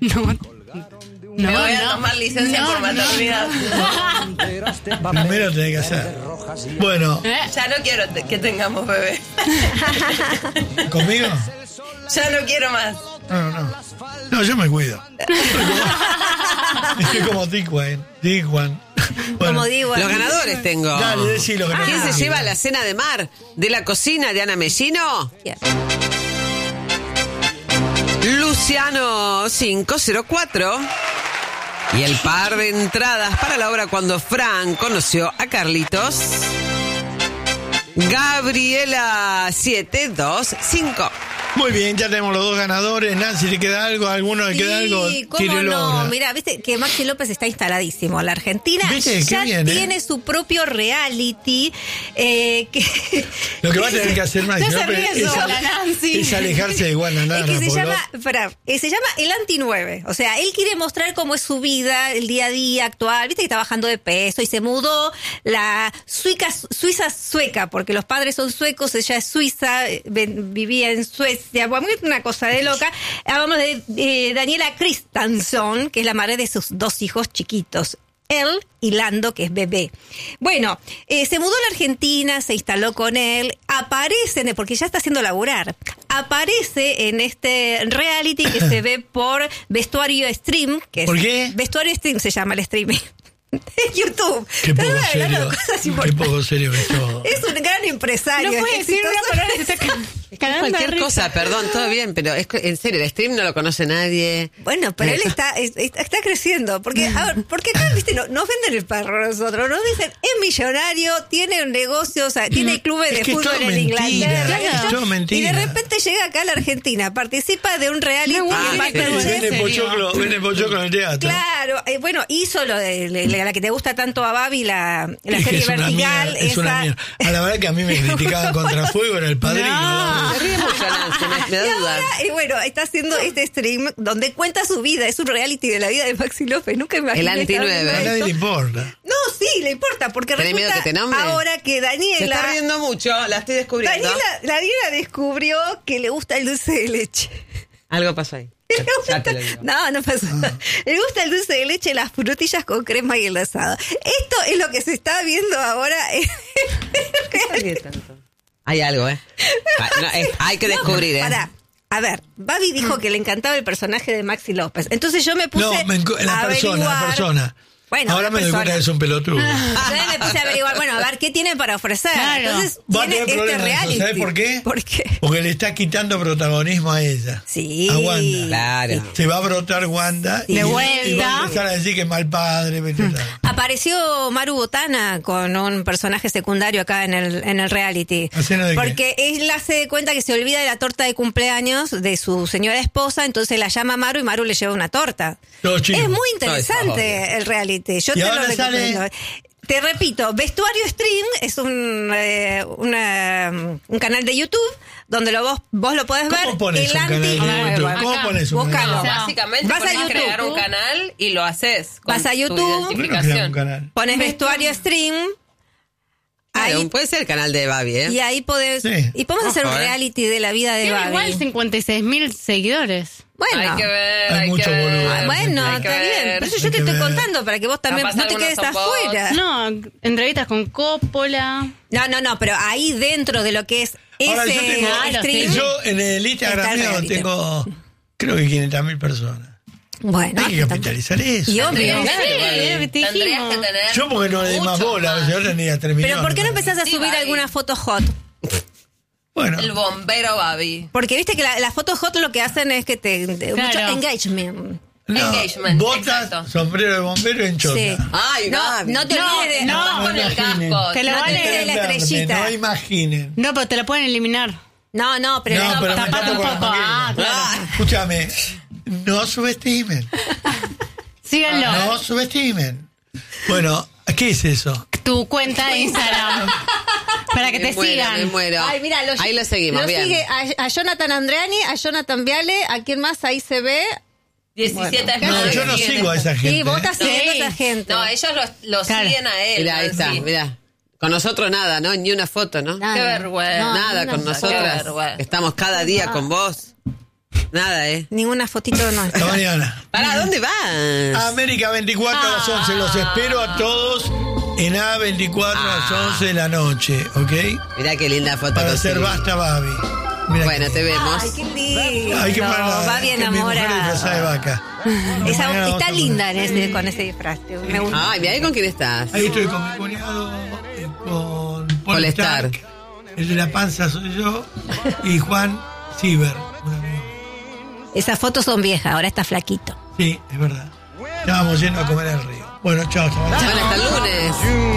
Me voy a tomar licencia por maternidad. Primero tenés que hacer. Bueno. Ya no quiero que tengamos bebés. ¿Conmigo? Ya no quiero más. No, yo me cuido. Estoy como Dickwan. Bueno, como Dickwan. Los ganadores tengo. Dale, decilo. ¿Quién se lleva la cena de mar de la cocina de Ana Mellino? Bien. Luciano 504. Y el par de entradas para la obra Cuando Fran conoció a Carlitos. Gabriela 725. Muy bien, ya tenemos los dos ganadores. Nancy, ¿te queda algo? ¿Alguno le queda algo? ¿Cómo no? Mira, viste que Maxi López está instaladísimo. La Argentina ya tiene su propio reality. Lo que va a tener que hacer Maxi López es alejarse de Guananara. Se llama El Anti-9. O sea, él quiere mostrar cómo es su vida, el día a día actual. Viste que está bajando de peso y se mudó. La suiza, porque los padres son suecos, ella es suiza, vivía en Suecia. Una cosa de loca. Hablamos de Daniela Kristiansson, que es la madre de sus dos hijos chiquitos. Él y Lando, que es bebé. Bueno, se mudó a la Argentina, se instaló con él, aparece, porque ya está haciendo laburar, aparece en este reality que se ve por Vestuario Stream. ¿Por qué? Vestuario Stream se llama el streaming. YouTube. Qué poco serio que es todo. Es un gran empresario. No puede decir una palabra. Cualquier cosa, perdón, todo bien, pero es en serio, el stream no lo conoce nadie. Bueno, pero él está creciendo. Porque, a ver, porque acá, viste, nos venden el perro a nosotros. Nos dicen, es millonario, tiene un negocio, o sea, tiene clubes de fútbol en Inglaterra. Es todo mentira. Y de repente llega acá a la Argentina, participa de un reality. Vende pochoclo en el teatro. Claro, bueno, hizo lo de la que te gusta tanto a Babi, la serie Vertical. Es una mierda. A la verdad que a mí me criticaban contra Fuego, era el padrino. Me ríe mucho, Nancy, me da duda. Y bueno, está haciendo este stream donde cuenta su vida. Es un reality de la vida de Maxi López. Nunca me imaginé. El Anti-9. A nadie le importa. No, sí, le importa. Porque ¿tenés miedo que te nombre? Ahora que Daniela... Se está riendo mucho, la estoy descubriendo. Daniela descubrió que le gusta el dulce de leche. Algo pasó ahí. No pasó. Le gusta el dulce de leche, las frutillas con crema y el asado. Esto es lo que se está viendo ahora. Hay algo, hay que descubrir, Pará. A ver, Babi dijo que le encantaba el personaje de Maxi López. Entonces yo me puse la persona. Bueno, ahora me doy cuenta que es un pelotudo. Entonces me puse a averiguar, a ver qué tiene para ofrecer. Claro. Entonces tiene este reality. ¿Sabes por qué? ¿Por qué? Porque le está quitando protagonismo a ella. Sí. A Wanda. Claro. Se va a brotar Wanda y va a empezar a decir que es mal padre. Apareció Maru Botana con un personaje secundario acá en el reality. Porque él hace cuenta que se olvida de la torta de cumpleaños de su señora esposa, entonces la llama Maru y Maru le lleva una torta. Es muy interesante el reality. Yo te lo recomiendo. Te repito, Vestuario Stream es un canal de YouTube donde vos lo podés ver. ¿Cómo pones un canal de YouTube? ¿Cómo pones un canal? Básicamente vas a YouTube, crear un canal y lo haces con vas a YouTube, tu identificación. Pones Vestuario Stream. Claro, ahí, puede ser el canal de Babi, Y ahí podés... Sí. Y podemos hacer un reality de la vida de Babi. Igual 56.000 seguidores. Bueno, hay que ver, hay mucho volumen. Bueno, está bien. Por eso yo te estoy contando, para que vos también no te quedes afuera. No, entrevistas con Coppola. No, pero ahí dentro de lo que es ese stream. Yo en el Instagram mío tengo, creo que 500.000 personas. Bueno, hay que capitalizar eso. Y obvio. Tendrías que tener. Yo porque no le di más bola, yo tenía 3 millones. Pero ¿por qué no empezás a subir alguna foto hot? Bueno. El bombero Babi. Porque viste que las fotos hot lo que hacen es que mucho engagement. Botas, sombrero de bombero en chota. Sí. Ay, no te olvides de con el casco. Te lo van a de la estrellita. No imaginen. No, pero te lo pueden eliminar. No, pero tapate un poco. Claro. Escúchame, no subestimen. Síganlo. No subestimen. Bueno, ¿qué es eso? Tu cuenta de Instagram. Para que te sigan. Me muero. Ay, mira, ahí lo seguimos, lo bien. Sigue a Jonathan Andreani, a Jonathan Viale, ¿a quién más ahí se ve? 17 No, yo no sigo a esa gente. Sí, vos estás siguiendo a esa gente. No, ellos lo siguen a él. Mira, ahí está, mira. Con nosotros nada, ¿no? Ni una foto, ¿no? Nada. Qué vergüenza. Nada, con nosotras. Estamos cada día con vos. Nada, Ninguna fotito no. Hasta mañana. ¿Para dónde vas? América 24 a las 11. Los espero a todos en A24 a las 11 de la noche, ¿ok? Mirá qué linda foto. Para hacer Basta Babi. Mirá bueno, te vemos. Ay, qué lindo. Hay que ponerla. Babi Mi mujer disfrazada de vaca. Está linda con ese disfraz. Me gusta. Ay, mira, ¿con quién estás? Ahí estoy con mi cuñado, con Paul Stark. Stark. El de la panza soy yo. Y Juan Ciber, un amigo. Esas fotos son viejas, ahora está flaquito. Sí, es verdad. Estábamos yendo a comer al río. Bueno, chao. Hasta el lunes.